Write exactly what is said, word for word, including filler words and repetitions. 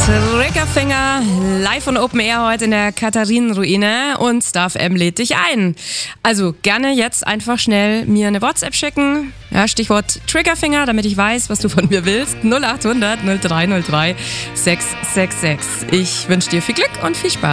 Triggerfinger live und Open Air heute in der Katharinenruine und Star F M lädt dich ein. Also gerne jetzt einfach schnell mir eine WhatsApp schicken. Ja, Stichwort Triggerfinger, damit ich weiß, was du von mir willst. null acht hundert null drei null drei sechs sechs sechs. Ich wünsche dir viel Glück und viel Spaß.